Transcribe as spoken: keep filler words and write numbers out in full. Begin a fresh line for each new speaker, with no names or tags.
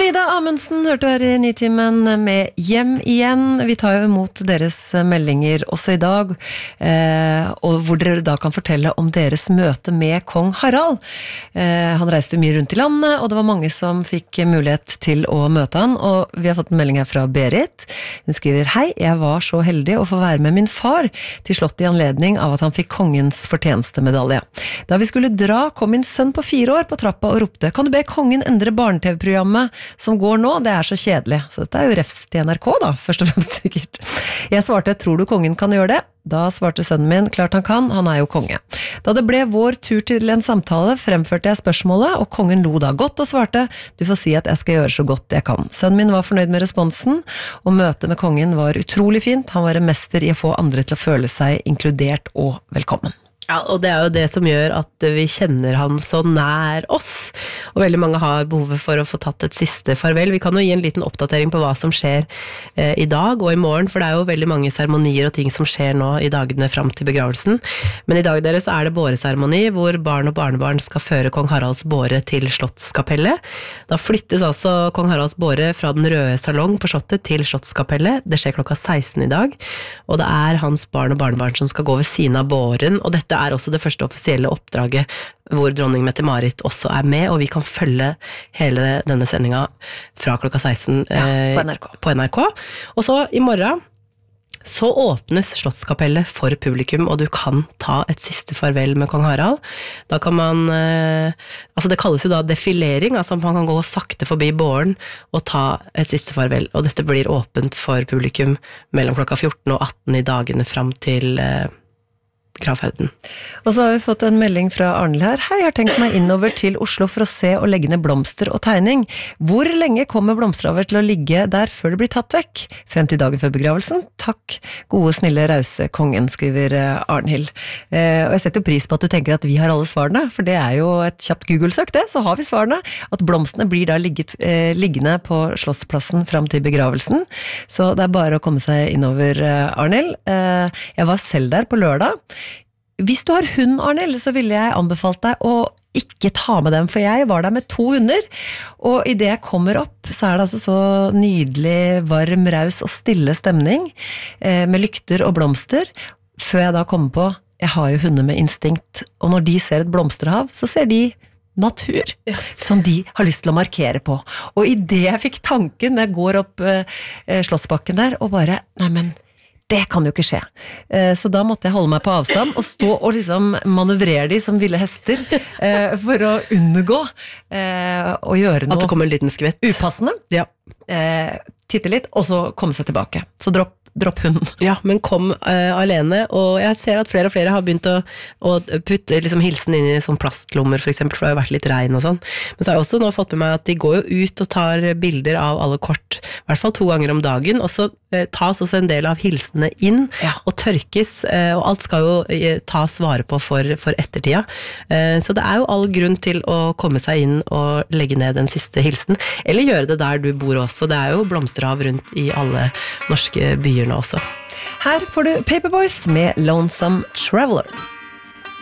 Frida Amundsen hørte her i Nitimen med Hjem igjen. Vi tar jo imot deres meldinger også i dag, eh, og hvor dere da kan fortelle om deres møte med kong Harald. Eh, han reiste mye rundt i landet, og det var mange som fikk mulighet til å møte han, og vi har fått en melding her fra Berit. Hun skriver: Hei, jeg var så heldig å få være med min far til slottet i anledning av at han fikk kongens fortjenestemedalje. Da vi skulle dra, kom min sønn på fire år på trappa og ropte: Kan du be kongen endre barne-tv-programmet som går nå? Det er så kjedelig. Så dette er jo refs til N R K da, først og fremst sikkert. Jeg svarte: Tror du kongen kan gjøre det? Da svarte sønnen min: Klart han kan, han er jo konge. Da det ble vår tur til en samtale, fremførte jeg spørsmålet, og kongen lo da godt og svarte: Du får si at jeg skal gjøre så godt jeg kan. Sønnen min var fornøyd med responsen, og møtet med kongen var utrolig fint. Han var en mester i å få andre til å føle seg inkludert og velkommen.
Ja, og det er jo det som gjør at vi kjenner han så nær oss, og veldig mange har behovet for å få tatt et siste farvel. Vi kan jo gi en liten oppdatering på hva som skjer eh, i dag og i morgen, for det er jo veldig mange seremonier og ting som skjer nå i dagene frem til begravelsen. Men i dag deres er det båreseremoni, hvor barn og barnebarn skal føre kong Haralds båre til Slottskapellet. Da flyttes altså kong Haralds båre fra den røde salong på slottet til Slottskapellet. Det skjer klokka seksten i dag, og det er hans barn og barnebarn som skal gå ved siden av båren, og dette er også det første offisielle oppdraget hvor dronning Mette-Marit også er med, og vi kan følge hele denne sendinga fra klokka seksten
ja, på, N R K.
på N R K. Og så i morgen så åpnes Slottskapellet for publikum, og du kan ta et siste farvel med kong Harald. Da kan man, eh, altså det kalles jo da defilering, altså man kan gå sakte forbi båren og ta et siste farvel, og dette blir åpent for publikum mellom klokka fjorten og atten i dagene frem til eh, gravferden.
Og så har vi fått en melding fra Arnhild her. Hei, jeg har tenkt meg innover til Oslo for å se og legge ned blomster og tegning. Hvor lenge kommer blomsteraver til å ligge der før det blir tatt vekk? Frem til dagen før begravelsen? Takk, gode, snille, rause kongen, skriver Arnhild. Eh, og jeg setter jo pris på at du tenker at vi har alle svarene, for det er jo et kjapt Google-søk det, så har vi svarene. At blomstene blir da ligget, eh, liggende på Slottsplassen frem til begravelsen. Så det er bare å komme seg innover, Arnhild. Eh, jeg var selv der på lørdag. Hvis du har hund, Arnhild, så ville jeg anbefalt deg å ikke ta med dem, for jeg var der med to hunder, og i det jeg kommer opp, så er det altså så nydelig, varm, raus og stille stemning, eh, med lykter og blomster, før jeg da kommer på, jeg har jo hunder med instinkt, og når de ser et blomsterhav, så ser de natur, ja, som de har lyst til å markere på. Og i det jeg fikk tanken, når jeg går opp eh, Slottsbakken der, og bare, nei men, det kan jo ikke skje. Så da måtte jeg holde meg på avstand og stå og liksom manøvrere de som ville hester for å unngå å gjøre noe
at det kommer en liten skvett.
Upassende.
Ja.
Titte litt, og så komme seg tilbake. Så dropp dropp hunden.
Ja, men kom uh, alene, og jeg ser at flere og flere har begynt å, å putte liksom, hilsen inn i sånn plastlommer, for eksempel, for det har jo vært litt regn og sånn. Men så har jeg også nå fått med meg at de går jo ut og tar bilder av alle kort, i hvert fall to ganger om dagen, og så uh, tas også en del av hilsene inn, ja, og tørkes, uh, og alt skal jo uh, tas vare på for, for ettertida. Uh, så det er jo all grunn til å komme seg inn og legge ned den siste hilsen, eller gjøre det der du bor også. Det er jo blomsterhav rundt i alle norske byer nå også.
Her får du Paperboys med Lonesome Traveler.